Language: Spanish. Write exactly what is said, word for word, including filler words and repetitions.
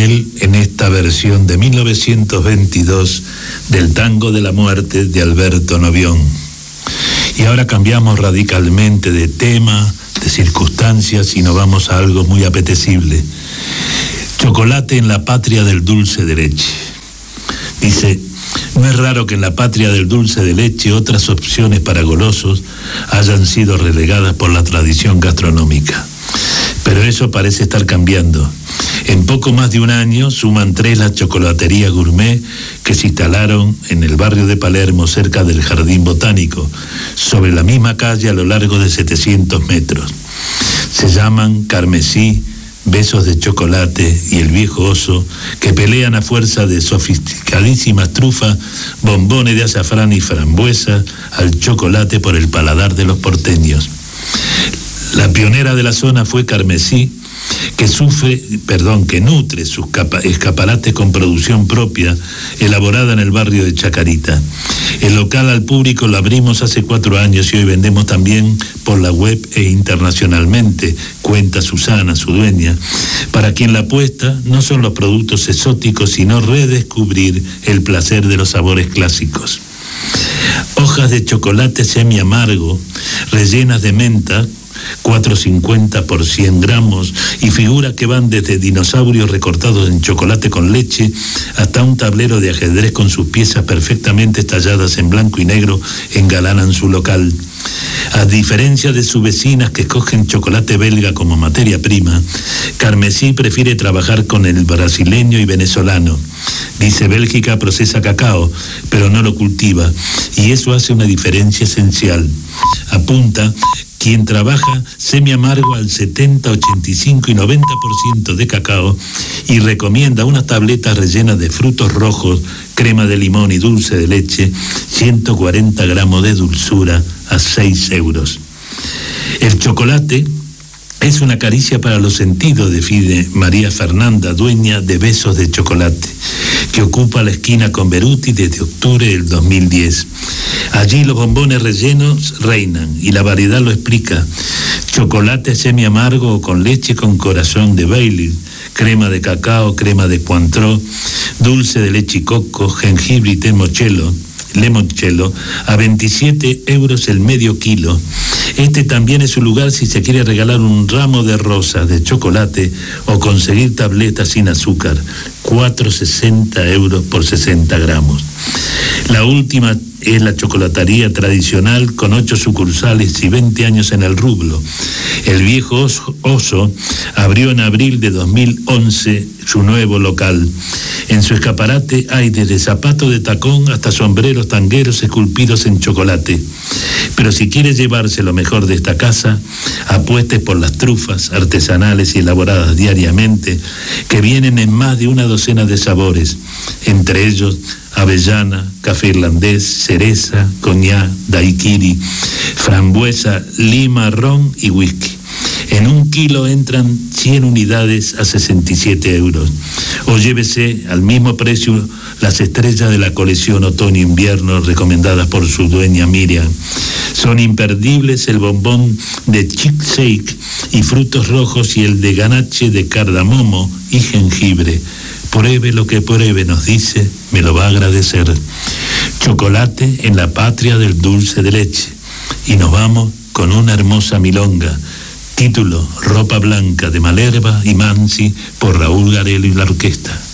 Gardel en esta versión de mil novecientos veintidós del Tango de la Muerte de Alberto Novión. Y ahora cambiamos radicalmente de tema, de circunstancias, y nos vamos a algo muy apetecible. Chocolate en la patria del dulce de leche. Dice: no es raro que en la patria del dulce de leche otras opciones para golosos hayan sido relegadas por la tradición gastronómica. Pero eso parece estar cambiando. En poco más de un año suman tres las chocolaterías gourmet que se instalaron en el barrio de Palermo, cerca del Jardín Botánico, sobre la misma calle a lo largo de setecientos metros. Se llaman Carmesí, Besos de Chocolate y El Viejo Oso, que pelean a fuerza de sofisticadísimas trufas, bombones de azafrán y frambuesa al chocolate por el paladar de los porteños. La pionera de la zona fue Carmesí, que sufre, perdón, que nutre sus escaparates con producción propia, elaborada en el barrio de Chacarita. El local al público lo abrimos hace cuatro años y hoy vendemos también por la web e internacionalmente, cuenta Susana, su dueña. Para quien la apuesta, no son los productos exóticos, sino redescubrir el placer de los sabores clásicos. Hojas de chocolate semi amargo, rellenas de menta, cuatro cincuenta por cien gramos, y figuras que van desde dinosaurios recortados en chocolate con leche hasta un tablero de ajedrez con sus piezas perfectamente talladas en blanco y negro engalanan su local. A diferencia de sus vecinas que escogen chocolate belga como materia prima, Carmesí prefiere trabajar con el brasileño y venezolano. Dice: Bélgica procesa cacao, pero no lo cultiva, y eso hace una diferencia esencial. Apunta: quien trabaja semi-amargo al setenta, ochenta y cinco y noventa por ciento de cacao, y recomienda unas tabletas rellenas de frutos rojos, crema de limón y dulce de leche, ciento cuarenta gramos de dulzura a seis euros. El chocolate es una caricia para los sentidos, define María Fernanda, dueña de Besos de Chocolate, que ocupa la esquina con Beruti desde octubre del dos mil diez. Allí los bombones rellenos reinan y la variedad lo explica. Chocolate semi amargo o con leche con corazón de Bailey, crema de cacao, crema de Cointreau, dulce de leche y coco, jengibre y limoncello, limoncello, a veintisiete euros el medio kilo. Este también es su lugar si se quiere regalar un ramo de rosas de chocolate o conseguir tabletas sin azúcar, cuatro sesenta euros por sesenta gramos. La última es la chocolatería tradicional con ocho sucursales y veinte años en el rublo. El Viejo Oso abrió en abril de dos mil once su nuevo local. En su escaparate hay desde zapatos de tacón hasta sombreros tangueros esculpidos en chocolate. Pero si quiere llevarse lo mejor de esta casa, apueste por las trufas artesanales y elaboradas diariamente, que vienen en más de una docena de sabores, entre ellos avellana, café irlandés, cereza, coñac, daiquiri, frambuesa, lima, ron y whisky. En un kilo entran cien unidades a sesenta y siete euros. O llévese al mismo precio las estrellas de la colección otoño-invierno recomendadas por su dueña Miriam. Son imperdibles el bombón de chick shake y frutos rojos y el de ganache de cardamomo y jengibre. Pruebe lo que pruebe, nos dice, me lo va a agradecer. Chocolate en la patria del dulce de leche. Y nos vamos con una hermosa milonga. Título: Ropa Blanca, de Malerva y Mansi, por Raúl Garelo y la orquesta.